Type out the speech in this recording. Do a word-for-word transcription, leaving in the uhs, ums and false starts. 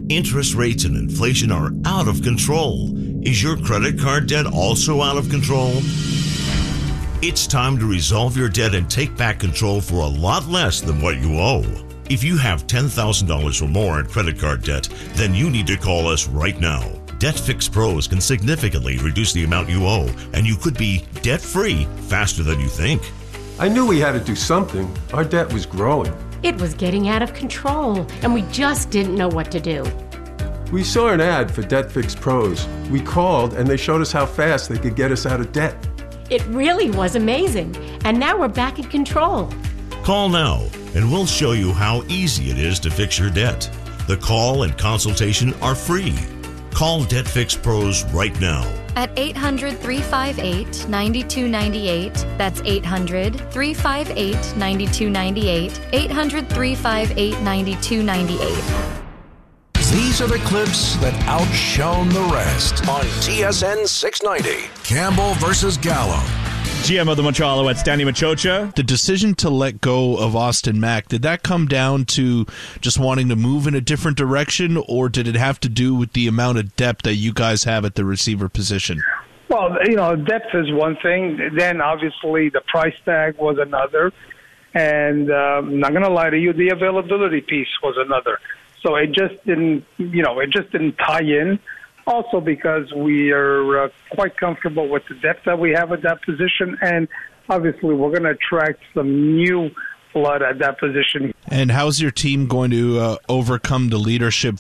Interest rates and inflation are out of control. Is your credit card debt also out of control? It's time to resolve your debt and take back control for a lot less than what you owe. If you have ten thousand dollars or more in credit card debt, then you need to call us right now. Debt Fix Pros can significantly reduce the amount you owe, and you could be debt-free faster than you think. I knew we had to do something. Our debt was growing. It was getting out of control, and we just didn't know what to do. We saw an ad for Debt Fix Pros. We called, and they showed us how fast they could get us out of debt. It really was amazing, and now we're back in control. Call now, and we'll show you how easy it is to fix your debt. The call and consultation are free. Call Debt Fix Pros right now. At eight hundred, three five eight, nine two nine eight. That's eight hundred, three five eight, nine two nine eight. eight hundred, three five eight, nine two nine eight. These are the clips that outshone the rest on T S N six ninety. Campbell versus Gallo. G M of the Montreal Alouettes, Danny Machocha. The decision to let go of Austin Mack, did that come down to just wanting to move in a different direction, or did it have to do with the amount of depth that you guys have at the receiver position? Well, you know, depth is one thing. Then, obviously, the price tag was another. And um, I'm not going to lie to you, the availability piece was another. So it just didn't, you know, it just didn't tie in. Also because we are uh, quite comfortable with the depth that we have at that position, and obviously we're going to attract some new blood at that position. And how's your team going to uh, overcome the leadership